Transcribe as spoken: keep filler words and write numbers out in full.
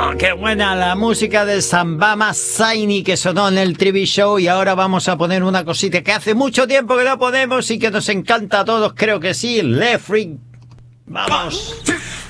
Qué buena la música de Sambama Saini que sonó en el T V Show. Y ahora vamos a poner una cosita que hace mucho tiempo que no ponemos y que nos encanta a todos, creo que sí. Le Freak. Vamos.